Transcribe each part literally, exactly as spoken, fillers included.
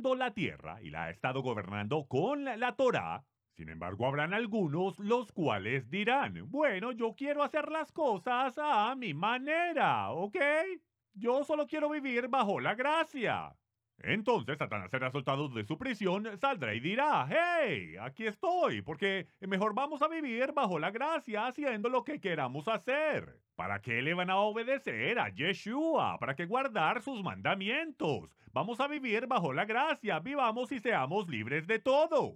gobernando la tierra y la ha estado gobernando con la, la Torá. Sin embargo, habrán algunos los cuales dirán, bueno, yo quiero hacer las cosas a mi manera, ¿ok? Yo solo quiero vivir bajo la gracia. Entonces Satanás será soltado de su prisión, saldrá y dirá, hey, aquí estoy, porque mejor vamos a vivir bajo la gracia haciendo lo que queramos hacer. ¿Para qué le van a obedecer a Yeshua? ¿Para qué guardar sus mandamientos? Vamos a vivir bajo la gracia, vivamos y seamos libres de todo.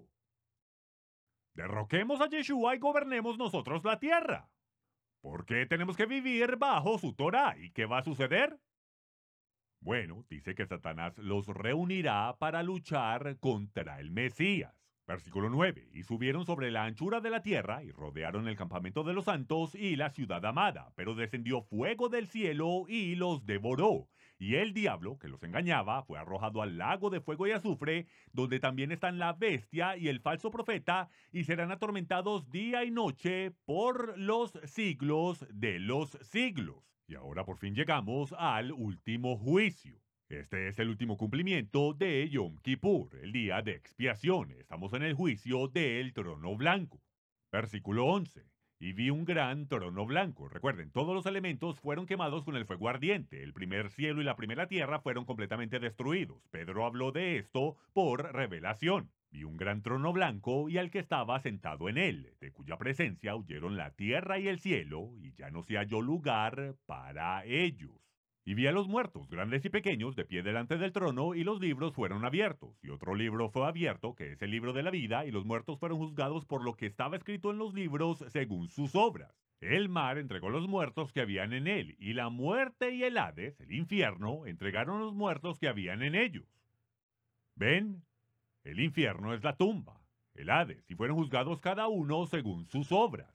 Derroquemos a Yeshua y gobernemos nosotros la tierra. ¿Por qué tenemos que vivir bajo su Torah? ¿Y qué va a suceder? Bueno, dice que Satanás los reunirá para luchar contra el Mesías. Versículo nueve. Y subieron sobre la anchura de la tierra y rodearon el campamento de los santos y la ciudad amada, pero descendió fuego del cielo y los devoró. Y el diablo, que los engañaba, fue arrojado al lago de fuego y azufre, donde también están la bestia y el falso profeta, y serán atormentados día y noche por los siglos de los siglos. Y ahora por fin llegamos al último juicio. Este es el último cumplimiento de Yom Kippur, el día de expiación. Estamos en el juicio del trono blanco. Versículo once. Y vi un gran trono blanco. Recuerden, todos los elementos fueron quemados con el fuego ardiente. El primer cielo y la primera tierra fueron completamente destruidos. Pedro habló de esto por revelación. Vi un gran trono blanco y al que estaba sentado en él, de cuya presencia huyeron la tierra y el cielo, y ya no se halló lugar para ellos. Y vi a los muertos, grandes y pequeños, de pie delante del trono, y los libros fueron abiertos. Y otro libro fue abierto, que es el libro de la vida, y los muertos fueron juzgados por lo que estaba escrito en los libros según sus obras. El mar entregó los muertos que habían en él, y la muerte y el Hades, el infierno, entregaron los muertos que habían en ellos. ¿Ven? El infierno es la tumba, el Hades, y fueron juzgados cada uno según sus obras.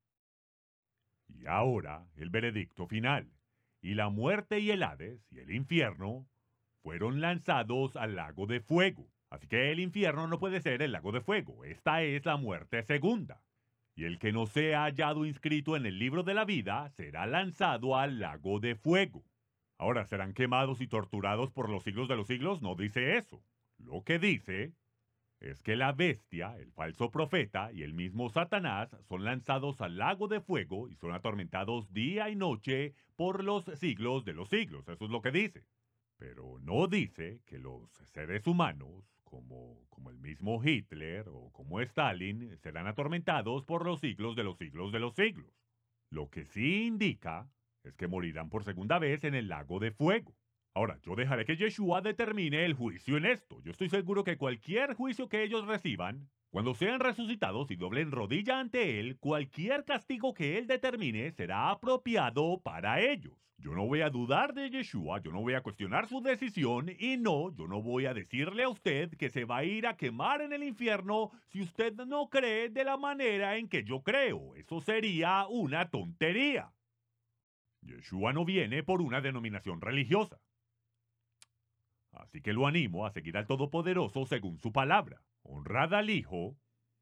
Y ahora el veredicto final. Y la muerte y el Hades y el infierno fueron lanzados al lago de fuego. Así que el infierno no puede ser el lago de fuego. Esta es la muerte segunda. Y el que no sea hallado inscrito en el libro de la vida será lanzado al lago de fuego. Ahora, ¿serán quemados y torturados por los siglos de los siglos? No dice eso. Lo que dice es que la bestia, el falso profeta y el mismo Satanás son lanzados al lago de fuego y son atormentados día y noche por los siglos de los siglos. Eso es lo que dice. Pero no dice que los seres humanos, como, como el mismo Hitler o como Stalin, serán atormentados por los siglos de los siglos de los siglos. Lo que sí indica es que morirán por segunda vez en el lago de fuego. Ahora, yo dejaré que Yeshua determine el juicio en esto. Yo estoy seguro que cualquier juicio que ellos reciban, cuando sean resucitados y doblen rodilla ante Él, cualquier castigo que Él determine será apropiado para ellos. Yo no voy a dudar de Yeshua, yo no voy a cuestionar su decisión y no, yo no voy a decirle a usted que se va a ir a quemar en el infierno si usted no cree de la manera en que yo creo. Eso sería una tontería. Yeshua no viene por una denominación religiosa. Así que lo animo a seguir al Todopoderoso según su palabra. Honrad al Hijo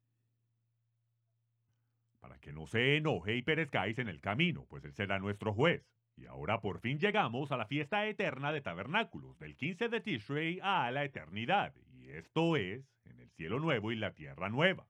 para que no se enoje y perezcáis en el camino, pues Él será nuestro juez. Y ahora por fin llegamos a la fiesta eterna de tabernáculos, del quince de Tishrei a la eternidad. Y esto es en el cielo nuevo y la tierra nueva.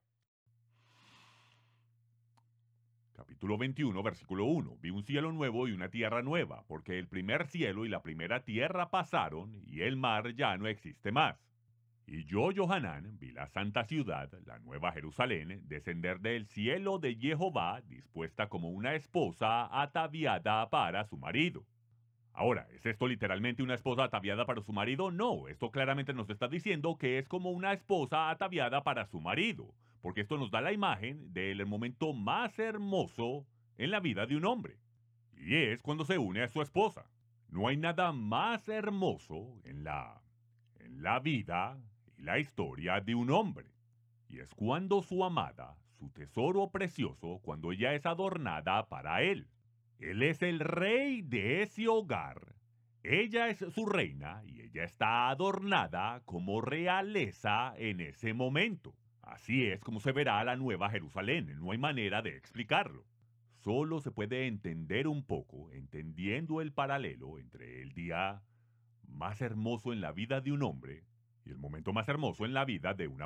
Capítulo veintiuno, versículo uno. Vi un cielo nuevo y una tierra nueva, porque el primer cielo y la primera tierra pasaron, y el mar ya no existe más. Y yo, Johanán, vi la santa ciudad, la nueva Jerusalén, descender del cielo de Jehová, dispuesta como una esposa ataviada para su marido. Ahora, ¿es esto literalmente una esposa ataviada para su marido? No, esto claramente nos está diciendo que es como una esposa ataviada para su marido, porque esto nos da la imagen del momento más hermoso en la vida de un hombre, y es cuando se une a su esposa. No hay nada más hermoso en la, en la vida y la historia de un hombre, y es cuando su amada, su tesoro precioso, cuando ella es adornada para él. Él es el rey de ese hogar. Ella es su reina y ella está adornada como realeza en ese momento. Así es como se verá la nueva Jerusalén. No hay manera de explicarlo. Solo se puede entender un poco entendiendo el paralelo entre el día más hermoso en la vida de un hombre y el momento más hermoso en la vida de una